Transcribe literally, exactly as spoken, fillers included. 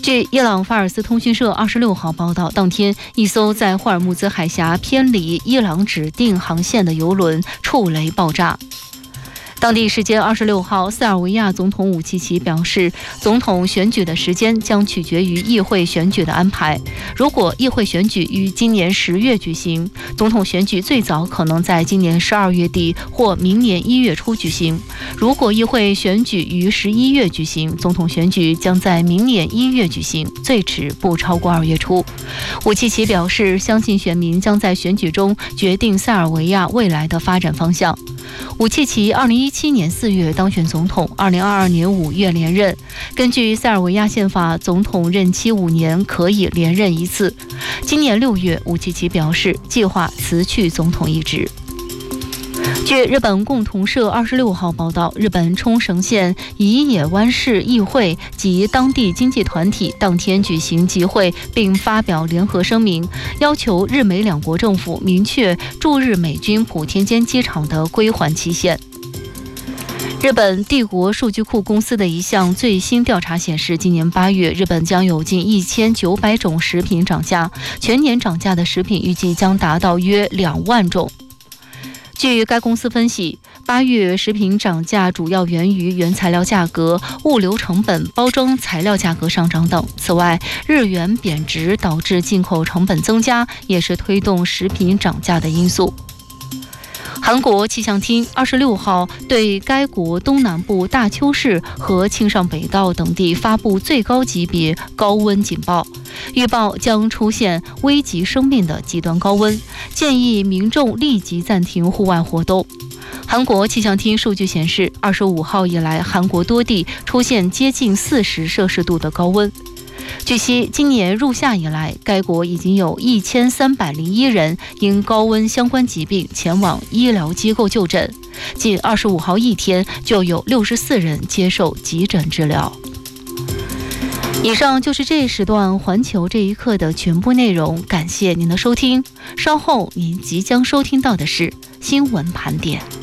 据伊朗法尔斯通讯社二十六号报道，当天一艘在霍尔木兹海峡偏离伊朗指定航线的油轮触雷爆炸。当地时间二十六号，塞尔维亚总统武契奇表示，总统选举的时间将取决于议会选举的安排。如果议会选举于今年十月举行，总统选举最早可能在今年十二月底或明年一月初举行。如果议会选举于十一月举行，总统选举将在明年一月举行，最迟不超过二月初。武契奇表示，相信选民将在选举中决定塞尔维亚未来的发展方向。武契奇二零一七年四月当选总统，二零二二年五月连任。根据塞尔维亚宪法，总统任期五年，可以连任一次。今年六月，武契奇表示计划辞去总统一职。据日本共同社二十六号报道，日本冲绳县宜野湾市议会及当地经济团体当天举行集会，并发表联合声明，要求日美两国政府明确驻日美军普天间机场的归还期限。日本帝国数据库公司的一项最新调查显示，今年八月，日本将有近一千九百种食品涨价，全年涨价的食品预计将达到约两万种。据该公司分析，八月食品涨价主要源于原材料价格、物流成本、包装材料价格上涨等。此外，日元贬值导致进口成本增加，也是推动食品涨价的因素。韩国气象厅二十六号对该国东南部大邱市和庆尚北道等地发布最高级别高温警报，预报将出现危及生命的极端高温，建议民众立即暂停户外活动。韩国气象厅数据显示，二十五号以来，韩国多地出现接近四十摄氏度的高温。据悉，今年入夏以来，该国已经有一千三百零一人因高温相关疾病前往医疗机构就诊，仅二十五号一天就有六十四人接受急诊治疗。以上就是这一时段环球这一刻的全部内容，感谢您的收听。稍后您即将收听到的是新闻盘点。